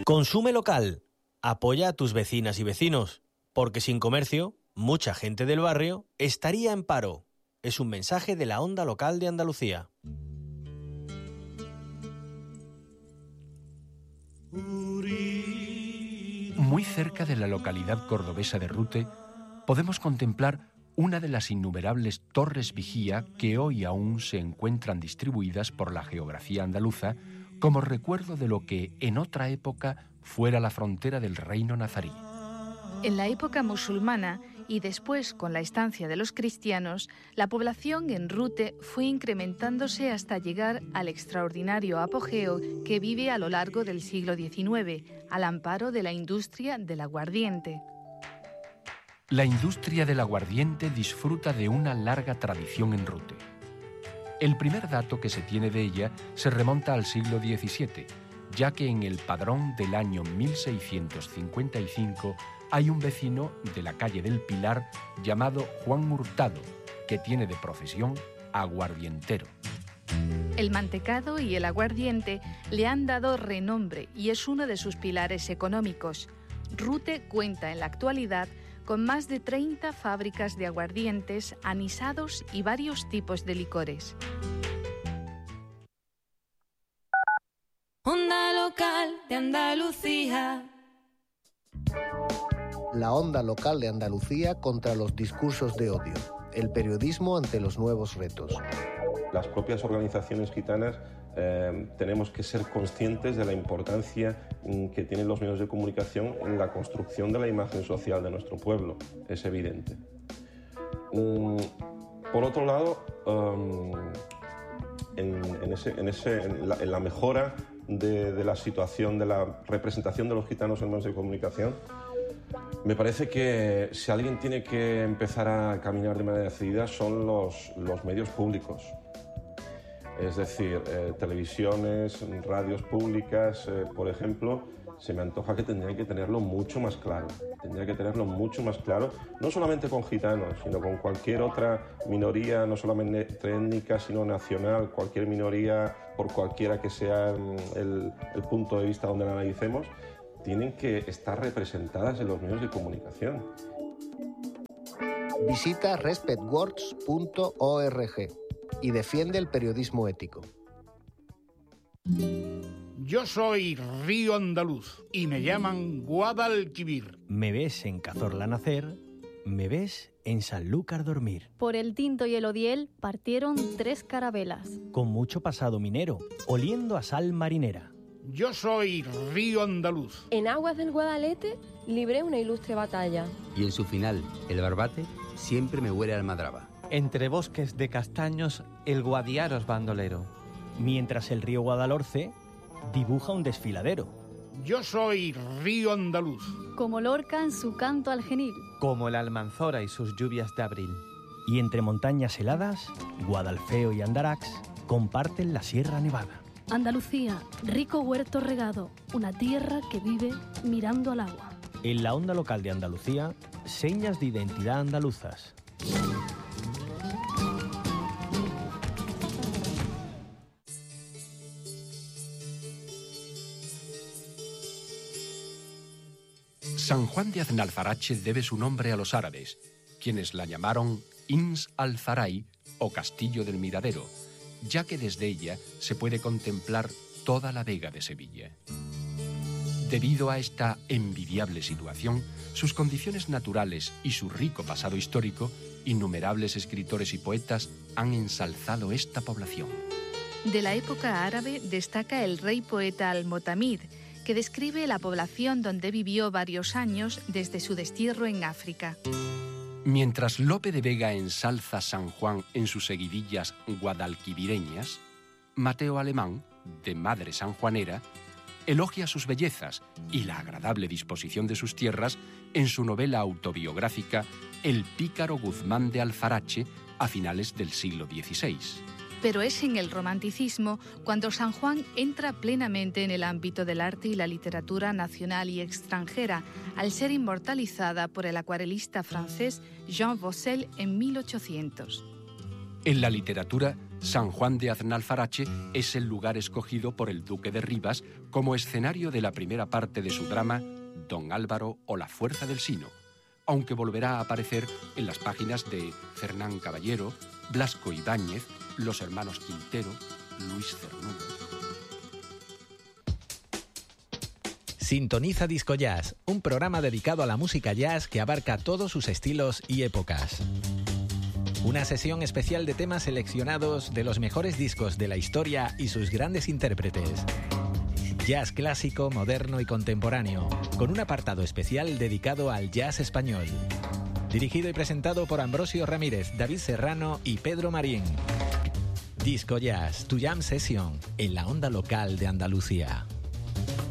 Consume local. Apoya a tus vecinas y vecinos, porque sin comercio, mucha gente del barrio estaría en paro. Es un mensaje de la Onda Local de Andalucía. Muy cerca de la localidad cordobesa de Rute, podemos contemplar una de las innumerables torres vigía que hoy aún se encuentran distribuidas por la geografía andaluza como recuerdo de lo que en otra época fuera la frontera del reino nazarí. En la época musulmana y después con la estancia de los cristianos, la población en Rute fue incrementándose hasta llegar al extraordinario apogeo que vive a lo largo del siglo XIX, al amparo de la industria del aguardiente. La industria del aguardiente disfruta de una larga tradición en Rute. El primer dato que se tiene de ella se remonta al siglo XVII, ya que en el padrón del año 1655 hay un vecino de la calle del Pilar llamado Juan Hurtado, que tiene de profesión aguardientero. El mantecado y el aguardiente le han dado renombre y es uno de sus pilares económicos. Rute cuenta en la actualidad con más de 30 fábricas de aguardientes, anisados y varios tipos de licores. Onda Local de Andalucía. La Onda Local de Andalucía contra los discursos de odio. El periodismo ante los nuevos retos. Las propias organizaciones gitanas tenemos que ser conscientes de la importancia que tienen los medios de comunicación en la construcción de la imagen social de nuestro pueblo. Es evidente. Por otro lado, en la mejora de la situación de la representación de los gitanos en medios de comunicación, me parece que si alguien tiene que empezar a caminar de manera decidida son los medios públicos. Es decir, televisiones, radios públicas, por ejemplo, se me antoja que tendrían que tenerlo mucho más claro. Tendría que tenerlo mucho más claro, no solamente con gitanos, sino con cualquier otra minoría, no solamente étnica, sino nacional, cualquier minoría, por cualquiera que sea el punto de vista donde la analicemos, tienen que estar representadas en los medios de comunicación. Visita respectwords.org y defiende el periodismo ético. Yo soy Río Andaluz y me llaman Guadalquivir. Me ves en Cazorla nacer, me ves en Sanlúcar dormir. Por el Tinto y el Odiel partieron 3 carabelas. Con mucho pasado minero, oliendo a sal marinera. Yo soy Río Andaluz. En aguas del Guadalete libré una ilustre batalla. Y en su final, el Barbate, siempre me huele a almadraba. Entre bosques de castaños, el Guadiaro es bandolero. Mientras el río Guadalhorce dibuja un desfiladero. Yo soy Río Andaluz. Como Lorca en su canto al genil. Como el Almanzora y sus lluvias de abril. Y entre montañas heladas, Guadalfeo y Andarax comparten la Sierra Nevada. Andalucía, rico huerto regado, una tierra que vive mirando al agua. En la Onda Local de Andalucía, señas de identidad andaluzas. San Juan de Aznalfarache debe su nombre a los árabes, quienes la llamaron Ins al-Zaray o Castillo del Miradero, ya que desde ella se puede contemplar toda la Vega de Sevilla. Debido a esta envidiable situación, sus condiciones naturales y su rico pasado histórico, innumerables escritores y poetas han ensalzado esta población. De la época árabe destaca el rey poeta Al-Motamid, que describe la población donde vivió varios años desde su destierro en África. Mientras Lope de Vega ensalza San Juan en sus seguidillas guadalquivireñas, Mateo Alemán, de madre sanjuanera, elogia sus bellezas y la agradable disposición de sus tierras en su novela autobiográfica El pícaro Guzmán de Alfarache a finales del siglo XVI. Pero es en el romanticismo cuando San Juan entra plenamente en el ámbito del arte y la literatura nacional y extranjera, al ser inmortalizada por el acuarelista francés Jean Vaucel en 1800. En la literatura San Juan de Aznalfarache es el lugar escogido por el duque de Rivas como escenario de la primera parte de su drama Don Álvaro o la fuerza del Sino, aunque volverá a aparecer en las páginas de Fernán Caballero, Blasco Ibáñez, los hermanos Quintero, Luis Cernuda. Sintoniza Disco Jazz, un programa dedicado a la música jazz que abarca todos sus estilos y épocas. Una sesión especial de temas seleccionados de los mejores discos de la historia y sus grandes intérpretes. Jazz clásico, moderno y contemporáneo, con un apartado especial dedicado al jazz español. Dirigido y presentado por Ambrosio Ramírez, David Serrano y Pedro Marín. Disco Jazz, tu jam session, en la onda local de Andalucía.